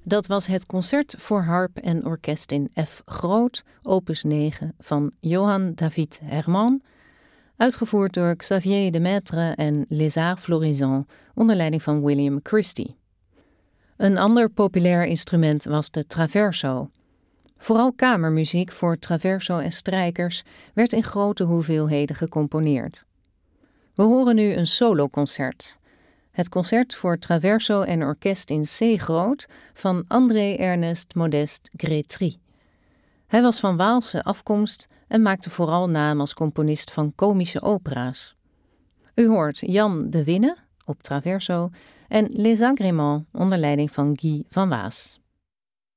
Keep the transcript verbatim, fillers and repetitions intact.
Dat was het concert voor harp en orkest in F groot, opus negen van Johann David Herman, uitgevoerd door Xavier de Maistre en Lézard Florizon onder leiding van William Christie. Een ander populair instrument was de traverso. Vooral kamermuziek voor traverso en strijkers werd in grote hoeveelheden gecomponeerd. We horen nu een soloconcert. Het concert voor traverso en orkest in C groot van André Ernest Modeste Grétry. Hij was van Waalse afkomst en maakte vooral naam als componist van komische opera's. U hoort Jan de Winne op traverso en Les Agréments onder leiding van Guy van Waas.